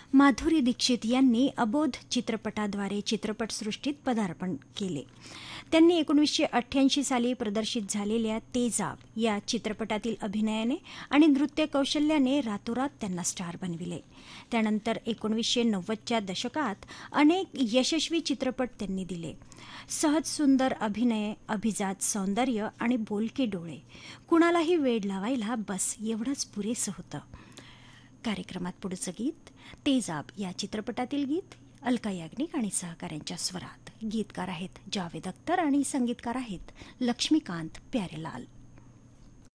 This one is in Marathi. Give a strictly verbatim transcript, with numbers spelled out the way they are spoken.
माधुरी दीक्षित यांनी अबोध चित्रपटाद्वारे चित्रपटसृष्टीत पदार्पण केले. त्यांनी एकोणीसशे अठ्ठ्याऐंशी साली प्रदर्शित झालेल्या तेजाब या चित्रपटातील अभिनयाने आणि नृत्य कौशल्याने रातोरात त्यांना स्टार बनविले. त्यानंतर एकोणीसशे नव्वदच्या दशकात अनेक यशस्वी चित्रपट त्यांनी दिले. सहज सुंदर अभिनय, अभिजात सौंदर्य आणि बोलके डोळे, कुणालाही वेड लावायला बस एवढंच पुरेसं होतं. कार्यक्रमात पुढचं गीत तेजाब या चित्रपटातील गीत अलका याग्निक आणि सहकाऱ्यांच्या स्वरात. गीतकार आहेत जावेद अख्तर आणि संगीतकार आहेत लक्ष्मीकांत प्यारेलाल.